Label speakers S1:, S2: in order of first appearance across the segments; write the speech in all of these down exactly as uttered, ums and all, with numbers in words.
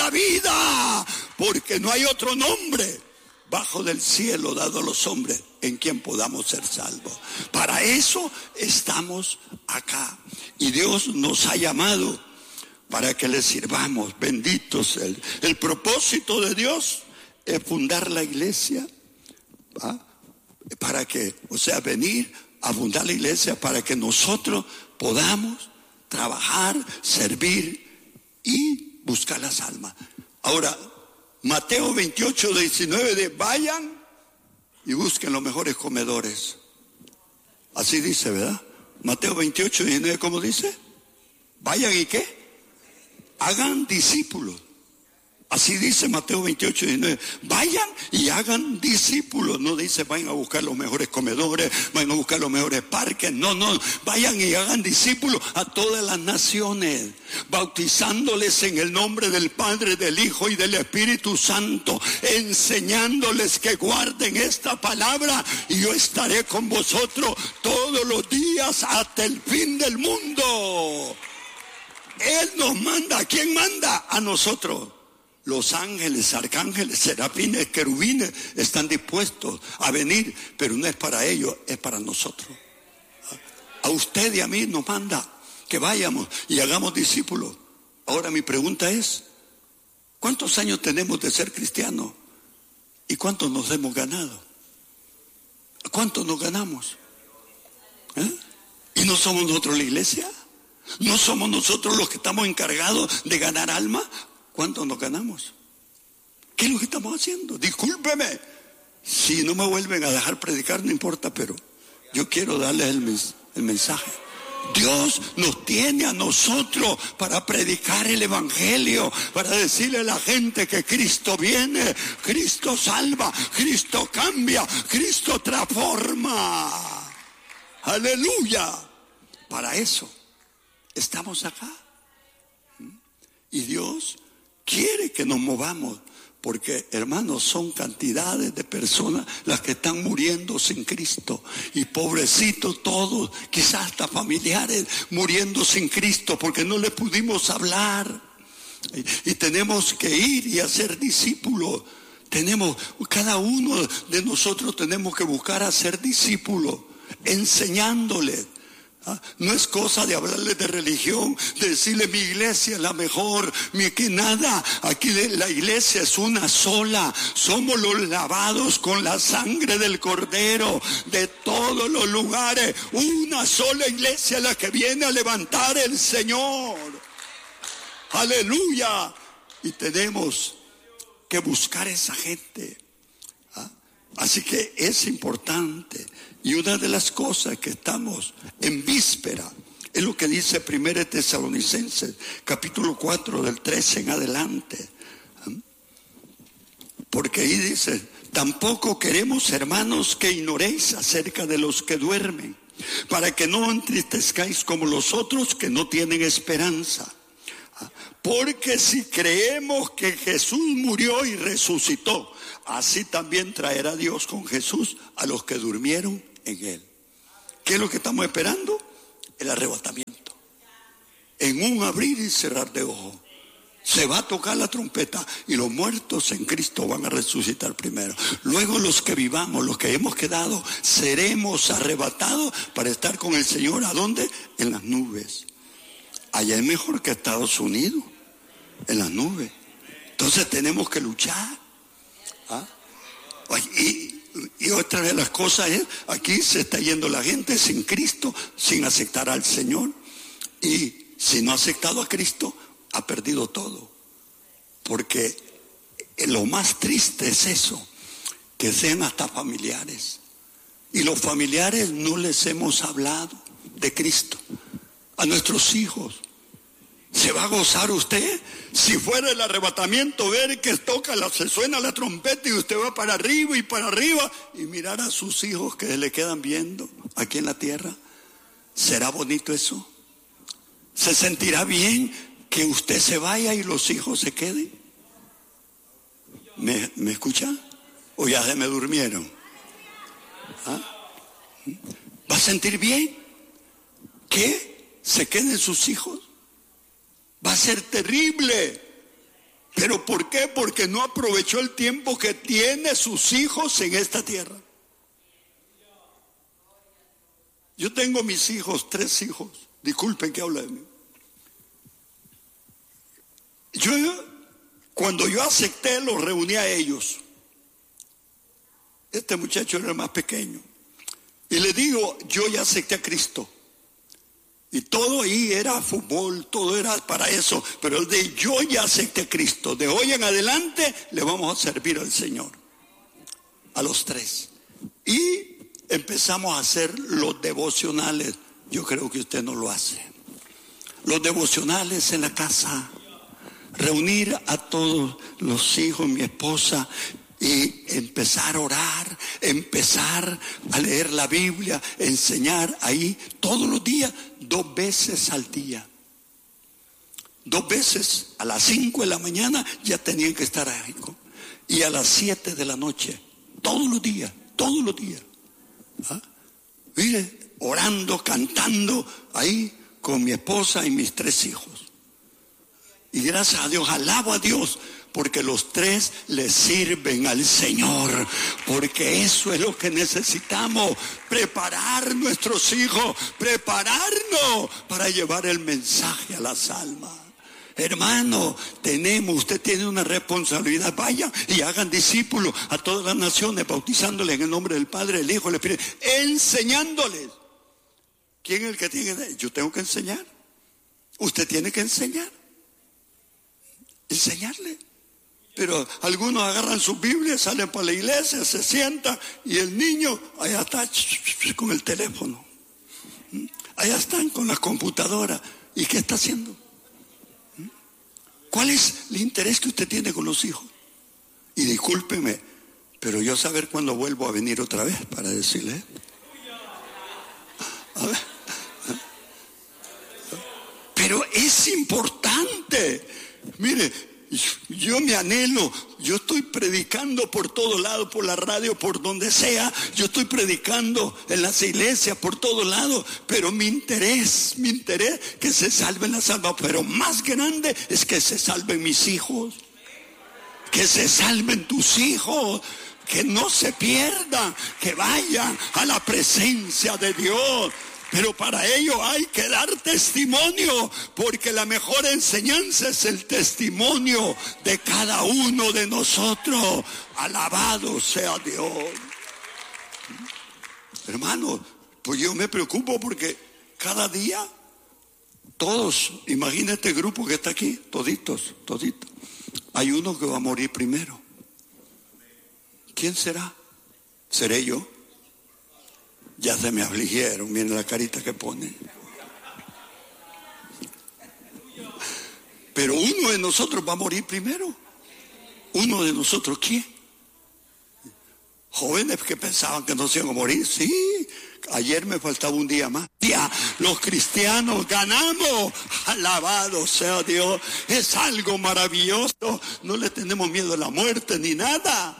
S1: la vida, porque no hay otro nombre bajo del cielo dado a los hombres en quien podamos ser salvos. Para eso estamos acá. Y Dios nos ha llamado para que le sirvamos. Benditos el, el propósito de Dios es fundar la iglesia, ¿va? Para que, o sea, venir a fundar la iglesia para que nosotros podamos trabajar, servir y buscar las almas. Ahora, Mateo veintiocho, diecinueve, de vayan y busquen los mejores comedores. Así dice, ¿verdad? Mateo veintiocho, diecinueve, ¿cómo dice? Vayan y ¿qué? Hagan discípulos. Así dice Mateo veintiocho, diecinueve. Vayan y hagan discípulos. No dice vayan a buscar los mejores comedores, vayan a buscar los mejores parques. No, no. Vayan y hagan discípulos a todas las naciones, bautizándoles en el nombre del Padre, del Hijo y del Espíritu Santo, enseñándoles que guarden esta palabra, y yo estaré con vosotros todos los días hasta el fin del mundo. Él nos manda. ¿A quién manda? A nosotros. Los ángeles, arcángeles, serafines, querubines están dispuestos a venir, pero no es para ellos, es para nosotros. A usted y a mí nos manda que vayamos y hagamos discípulos. Ahora mi pregunta es, ¿cuántos años tenemos de ser cristianos? ¿Y cuántos nos hemos ganado? ¿Cuántos nos ganamos? ¿Eh? ¿Y no somos nosotros la iglesia? ¿No somos nosotros los que estamos encargados de ganar alma? ¿Cuánto nos ganamos? ¿Qué es lo que estamos haciendo? Discúlpeme, si no me vuelven a dejar predicar, no importa, pero yo quiero darles el, el mensaje. Dios nos tiene a nosotros para predicar el evangelio, para decirle a la gente que Cristo viene, Cristo salva, Cristo cambia, Cristo transforma. Aleluya. Para eso estamos acá. Y Dios quiere que nos movamos, porque, hermanos, son cantidades de personas las que están muriendo sin Cristo. Y pobrecitos todos, quizás hasta familiares, muriendo sin Cristo porque no les pudimos hablar. Y, y tenemos que ir y hacer discípulos. Tenemos, cada uno de nosotros tenemos que buscar hacer discípulos, enseñándoles. ¿Ah? No es cosa de hablarles de religión, de decirle mi iglesia es la mejor, mi que nada. Aquí la iglesia es una sola. Somos los lavados con la sangre del Cordero de todos los lugares. Una sola iglesia la que viene a levantar el Señor. Aleluya. Y tenemos que buscar esa gente. ¿Ah? Así que es importante. Y una de las cosas que estamos en víspera es lo que dice primera Tesalonicenses, capítulo cuatro, del trece en adelante. Porque ahí dice, tampoco queremos, hermanos, que ignoréis acerca de los que duermen, para que no entristezcáis como los otros que no tienen esperanza. Porque si creemos que Jesús murió y resucitó, así también traerá Dios con Jesús a los que durmieron en él. ¿Qué es lo que estamos esperando? El arrebatamiento. En un abrir y cerrar de ojos se va a tocar la trompeta y los muertos en Cristo van a resucitar primero. Luego los que vivamos, los que hemos quedado, seremos arrebatados para estar con el Señor. ¿A dónde? En las nubes. Allá es mejor que Estados Unidos, en las nubes. Entonces tenemos que luchar. ¿Ah? Y Y otra de las cosas es, aquí se está yendo la gente sin Cristo, sin aceptar al Señor. Y si no ha aceptado a Cristo, ha perdido todo. Porque lo más triste es eso, que sean hasta familiares. Y los familiares no les hemos hablado de Cristo. A nuestros hijos. ¿Se va a gozar usted? Si fuera el arrebatamiento, ver que toca, la, se suena la trompeta y usted va para arriba y para arriba y mirar a sus hijos que se le quedan viendo aquí en la tierra. ¿Será bonito eso? ¿Se sentirá bien que usted se vaya y los hijos se queden? ¿Me, me escucha? ¿O ya se me durmieron? ¿Ah? ¿Va a sentir bien que se queden sus hijos? Va a ser terrible. ¿Pero por qué? Porque no aprovechó el tiempo que tiene sus hijos en esta tierra. Yo tengo mis hijos, tres hijos. Disculpen que hable de mí. Yo, cuando yo acepté, los reuní a ellos. Este muchacho era el más pequeño. Y le digo, yo ya acepté a Cristo. Y todo ahí era fútbol, todo era para eso. Pero el de yo ya acepté a Cristo. De hoy en adelante le vamos a servir al Señor. A los tres. Y empezamos a hacer los devocionales. Yo creo que usted no lo hace. Los devocionales en la casa. Reunir a todos los hijos, mi esposa, y empezar a orar, empezar a leer la Biblia, enseñar ahí todos los días, dos veces al día. Dos veces, a las cinco de la mañana ya tenían que estar ahí. Y a las siete de la noche, todos los días, todos los días. ¿Ah? Mire, orando, cantando ahí con mi esposa y mis tres hijos. Y gracias a Dios, alabo a Dios, porque los tres le sirven al Señor, porque eso es lo que necesitamos, preparar nuestros hijos, prepararnos para llevar el mensaje a las almas. Hermano, tenemos, usted tiene una responsabilidad. Vayan y hagan discípulos a todas las naciones, bautizándoles en el nombre del Padre, del Hijo, del Espíritu, enseñándoles. ¿Quién es el que tiene? Yo tengo que enseñar. Usted tiene que enseñar. Enseñarle. Pero algunos agarran sus Biblias, salen para la iglesia, se sientan y el niño allá está con el teléfono. Allá están con las computadoras. ¿Y qué está haciendo? ¿Cuál es el interés que usted tiene con los hijos? Y discúlpeme, pero yo saber cuándo vuelvo a venir otra vez para decirle. A ver. Pero es importante. Mire, yo me anhelo, yo estoy predicando por todo lado, por la radio, por donde sea, yo estoy predicando en las iglesias, por todo lado, pero mi interés, mi interés, que se salven las almas, pero más grande es que se salven mis hijos, que se salven tus hijos, que no se pierdan, que vayan a la presencia de Dios. Pero para ello hay que dar testimonio, porque la mejor enseñanza es el testimonio de cada uno de nosotros. Alabado sea Dios. Hermano, pues yo me preocupo porque cada día todos, imagina este grupo que está aquí, toditos, toditos. Hay uno que va a morir primero. ¿Quién será? ¿Seré yo? Ya se me afligieron, miren la carita que pone. Pero uno de nosotros va a morir primero. Uno de nosotros, ¿quién? Jóvenes que pensaban que no se iban a morir. Sí, ayer me faltaba un día más. Ya, los cristianos ganamos. Alabado sea Dios. Es algo maravilloso. No le tenemos miedo a la muerte ni nada.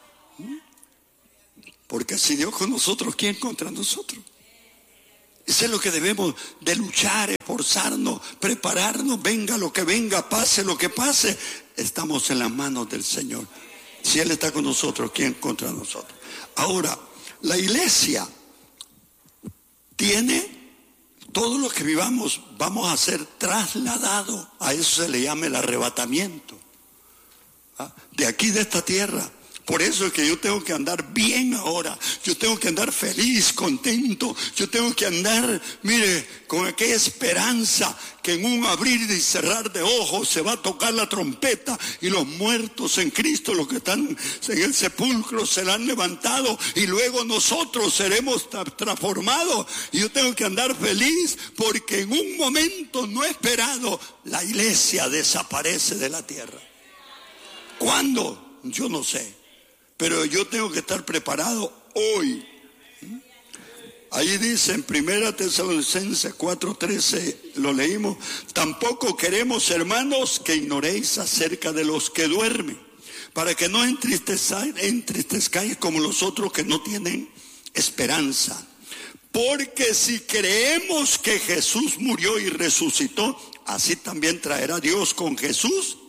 S1: Porque si Dios con nosotros, ¿quién contra nosotros? Eso es lo que debemos de luchar, esforzarnos, prepararnos, venga lo que venga, pase lo que pase. Estamos en las manos del Señor. Si Él está con nosotros, ¿quién contra nosotros? Ahora, la iglesia tiene, todo lo que vivamos, vamos a ser trasladados. A eso se le llama el arrebatamiento. ¿Ah? De aquí, de esta tierra. Por eso es que yo tengo que andar bien ahora. Yo tengo que andar feliz, contento. Yo tengo que andar, mire, con aquella esperanza que en un abrir y cerrar de ojos se va a tocar la trompeta y los muertos en Cristo, los que están en el sepulcro, serán levantados y luego nosotros seremos tra- transformados. Y yo tengo que andar feliz porque en un momento no esperado la iglesia desaparece de la tierra. ¿Cuándo? Yo no sé. Pero yo tengo que estar preparado hoy. Ahí dice en primera Tesalonicenses cuatro trece, lo leímos. Tampoco queremos, hermanos, que ignoréis acerca de los que duermen, para que no entristezcáis, entristezcáis como los otros que no tienen esperanza. Porque si creemos que Jesús murió y resucitó, así también traerá Dios con Jesús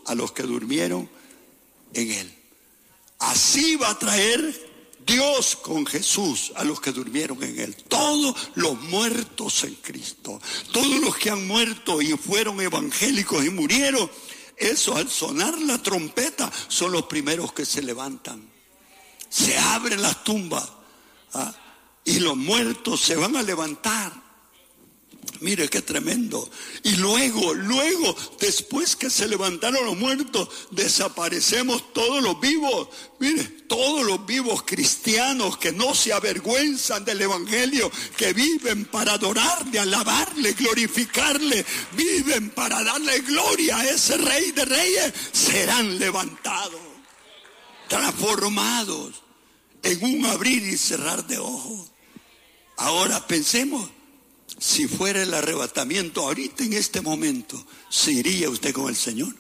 S1: a los que durmieron en él. Así va a traer Dios con Jesús a los que durmieron en él. Todos los muertos en Cristo, todos los que han muerto y fueron evangélicos y murieron, eso al sonar la trompeta son los primeros que se levantan. Se abren las tumbas, ¿ah? Y los muertos se van a levantar. Mire qué tremendo. Y luego, luego, después que se levantaron los muertos, desaparecemos todos los vivos. Mire, todos los vivos cristianos que no se avergüenzan del evangelio, que viven para adorarle, alabarle, glorificarle, viven para darle gloria a ese Rey de Reyes, serán levantados, transformados en un abrir y cerrar de ojos. Ahora pensemos, si fuera el arrebatamiento ahorita en este momento, ¿se iría usted con el Señor?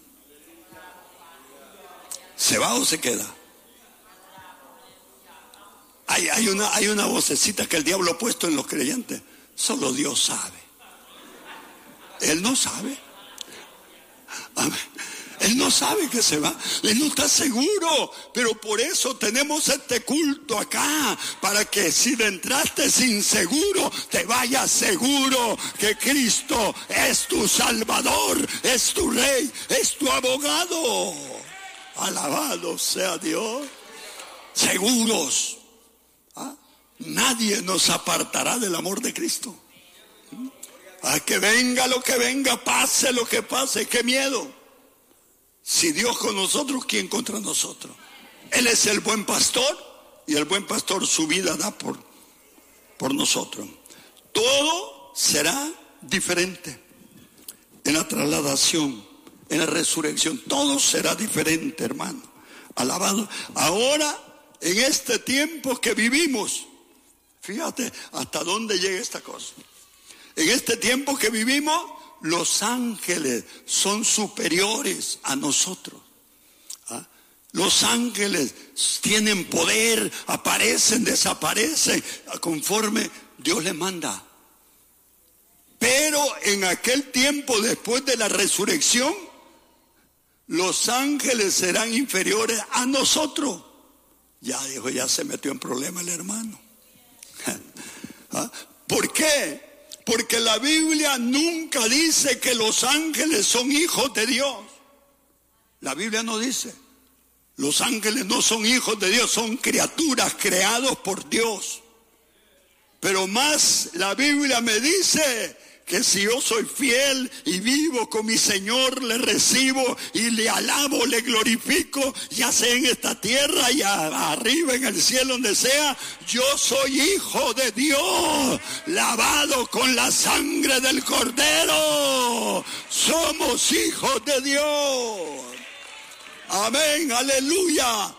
S1: ¿Se va o se queda? Hay, hay, una, hay una vocecita que el diablo ha puesto en los creyentes. Solo Dios sabe. Él no sabe. Amén. Él no sabe que se va, él no está seguro, pero por eso tenemos este culto acá, para que si entraste inseguro, te vayas seguro que Cristo es tu Salvador, es tu Rey, es tu abogado. Alabado sea Dios. Seguros. ¿Ah? Nadie nos apartará del amor de Cristo. A que venga lo que venga, pase lo que pase, qué miedo. Si Dios con nosotros, ¿quién contra nosotros? Él es el buen pastor y el buen pastor su vida da por, por nosotros. Todo será diferente en la trasladación, en la resurrección. Todo será diferente, hermano. Alabado. Ahora, en este tiempo que vivimos, fíjate hasta dónde llega esta cosa. En este tiempo que vivimos, los ángeles son superiores a nosotros. ¿Ah? Los ángeles tienen poder, aparecen, desaparecen, conforme Dios les manda. Pero en aquel tiempo, después de la resurrección, los ángeles serán inferiores a nosotros. Ya dijo, ya se metió en problema el hermano. ¿Ah? ¿Por qué? Porque la Biblia nunca dice que los ángeles son hijos de Dios. La Biblia no dice. Los ángeles no son hijos de Dios, son criaturas creados por Dios. Pero más la Biblia me dice que si yo soy fiel y vivo con mi Señor, le recibo y le alabo, le glorifico, ya sea en esta tierra y arriba en el cielo, donde sea, yo soy hijo de Dios, lavado con la sangre del Cordero. Somos hijos de Dios. Amén, aleluya.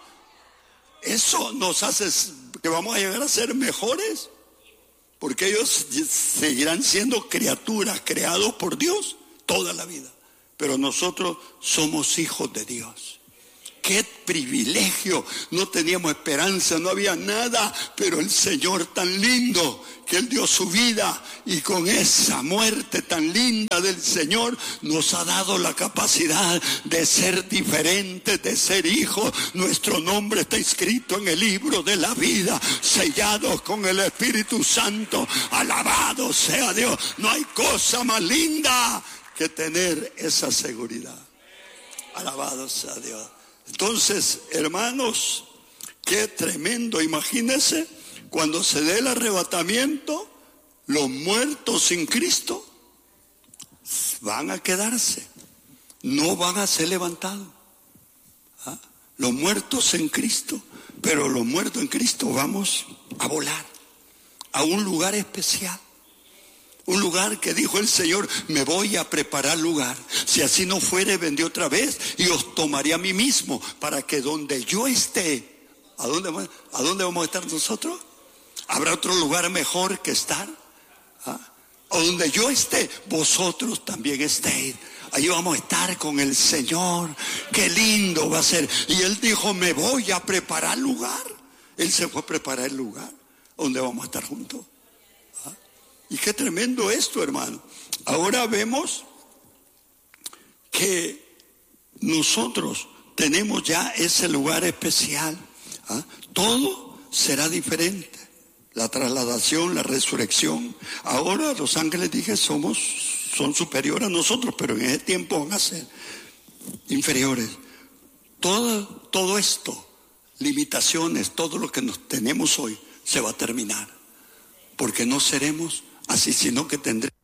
S1: Eso nos hace que vamos a llegar a ser mejores. Porque ellos seguirán siendo criaturas creados por Dios toda la vida. Pero nosotros somos hijos de Dios. ¡Qué privilegio! No teníamos esperanza, no había nada, pero el Señor tan lindo, que Él dio su vida, y con esa muerte tan linda del Señor nos ha dado la capacidad de ser diferentes, de ser hijos. Nuestro nombre está inscrito en el libro de la vida, sellados con el Espíritu Santo. Alabado sea Dios. No hay cosa más linda que tener esa seguridad. Alabado sea Dios. Entonces, hermanos, qué tremendo. Imagínense, cuando se dé el arrebatamiento, los muertos sin Cristo van a quedarse, no van a ser levantados. ¿Ah? Los muertos en Cristo, pero los muertos en Cristo vamos a volar a un lugar especial. Un lugar que dijo el Señor, me voy a preparar lugar. Si así no fuere, vendré otra vez y os tomaré a mí mismo, para que donde yo esté, ¿a dónde, a dónde vamos a estar nosotros? ¿Habrá otro lugar mejor que estar? ¿Ah? O donde yo esté, vosotros también estéis. Ahí vamos a estar con el Señor. Qué lindo va a ser. Y Él dijo, me voy a preparar lugar. Él se fue a preparar el lugar donde vamos a estar juntos. Y qué tremendo esto, hermano. Ahora vemos que nosotros tenemos ya ese lugar especial. ¿Ah? Todo será diferente. La trasladación, la resurrección. Ahora los ángeles, dije, somos, son superiores a nosotros, pero en ese tiempo van a ser inferiores. Todo, todo esto, limitaciones, todo lo que nos tenemos hoy, se va a terminar. Porque no seremos así, sino que tendremos